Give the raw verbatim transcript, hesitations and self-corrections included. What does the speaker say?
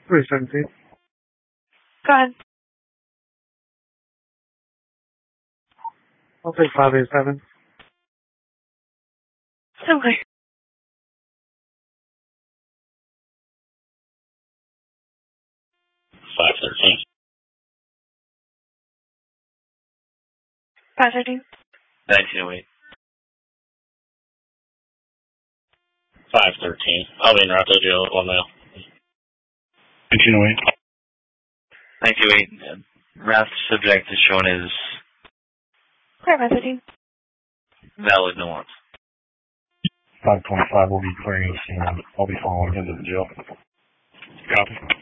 three seventeen. Go ahead. I'll take five eight seven. Okay. five thirteen. five thirteen. nineteen oh eight. five thirteen. I'll be in Rockville Jail at one mile. nineteen oh eight. nineteen oh eight. Wrath subject is shown as Clear five thirteen. valid, no warrants. five twenty-five will be clearing the scene. I'll be following him to the jail. Copy.